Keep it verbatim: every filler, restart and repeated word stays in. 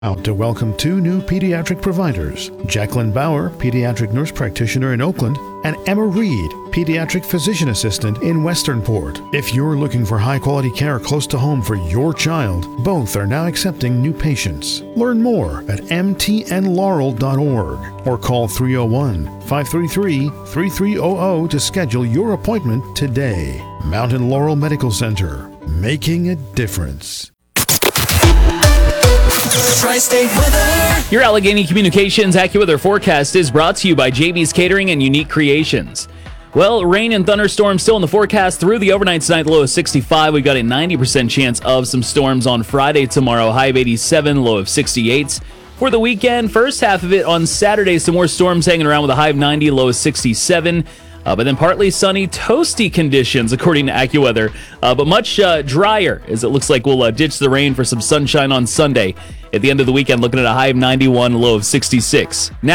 Out to welcome two new pediatric providers, Jacqueline Bauer, pediatric nurse practitioner in Oakland, and Emma Reed, pediatric physician assistant in Westernport. If you're looking for high-quality care close to home for your child, both are now accepting new patients. Learn more at m t n laurel dot org or call three oh one, five three three, three three zero zero to schedule your appointment today. Mountain Laurel Medical Center, making a difference. Tri-State weather. Your Allegheny Communications AccuWeather forecast is brought to you by J B's Catering and Unique Creations. Well, rain and thunderstorms still in the forecast through the overnight tonight, low of sixty-five. We've got a ninety percent chance of some storms on Friday tomorrow, high of eighty-seven, low of sixty-eight. For the weekend, first half of it on Saturday, some more storms hanging around with a high of ninety, low of sixty-seven. Uh, but then partly sunny, toasty conditions, according to AccuWeather, uh, but much uh, drier, as it looks like we'll uh, ditch the rain for some sunshine on Sunday. At the end of the weekend, looking at a high of ninety-one, low of sixty-six. Now